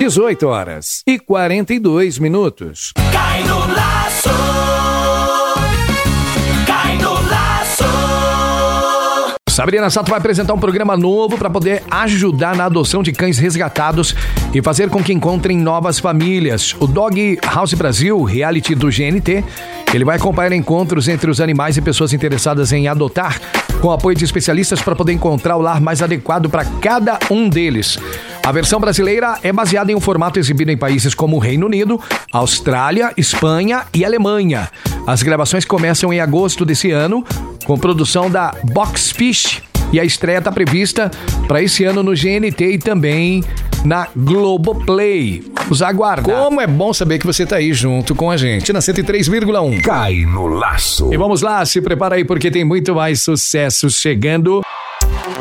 18h42. Cai no laço. Cai no laço. Sabrina Sato vai apresentar um programa novo para poder ajudar na adoção de cães resgatados e fazer com que encontrem novas famílias. O Dog House Brasil, reality do GNT, ele vai acompanhar encontros entre os animais e pessoas interessadas em adotar, com apoio de especialistas para poder encontrar o lar mais adequado para cada um deles. A versão brasileira é baseada em um formato exibido em países como o Reino Unido, Austrália, Espanha e Alemanha. As gravações começam em agosto desse ano, com produção da Box Fish, e a estreia está prevista para esse ano no GNT e também na Globoplay. Vamos aguardar. Como é bom saber que você está aí junto com a gente na 103,1. Cai no laço. E vamos lá, se prepara aí porque tem muito mais sucesso chegando.